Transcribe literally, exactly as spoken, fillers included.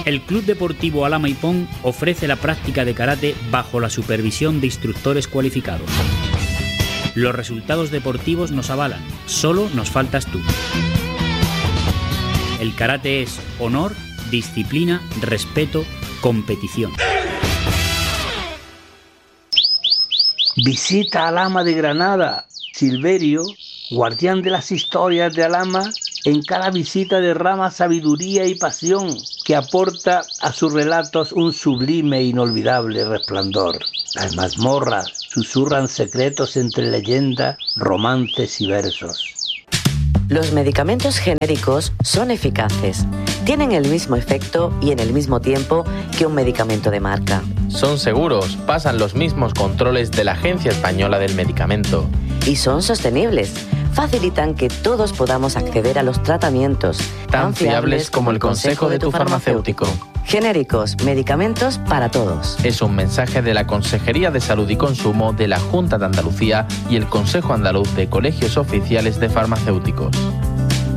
El Club Deportivo Alhama Ipón ofrece la práctica de karate bajo la supervisión de instructores cualificados. Los resultados deportivos nos avalan, solo nos faltas tú. El karate es honor, disciplina, respeto, competición. Visita Alhama de Granada. Silverio, guardián de las historias de Alhama, en cada visita derrama sabiduría y pasión que aporta a sus relatos un sublime e inolvidable resplandor. Las mazmorras susurran secretos entre leyenda, romances y versos. Los medicamentos genéricos son eficaces, tienen el mismo efecto y en el mismo tiempo que un medicamento de marca. Son seguros, pasan los mismos controles de la Agencia Española del Medicamento. Y son sostenibles, facilitan que todos podamos acceder a los tratamientos tan fiables como el consejo de tu farmacéutico. Genéricos, medicamentos para todos. Es un mensaje de la Consejería de Salud y Consumo de la Junta de Andalucía y el Consejo Andaluz de Colegios Oficiales de Farmacéuticos.